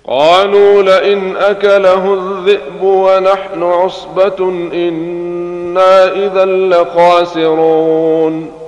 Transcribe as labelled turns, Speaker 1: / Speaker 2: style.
Speaker 1: قالوا لئن أكله الذئب ونحن عصبة إنا إذا لخاسرون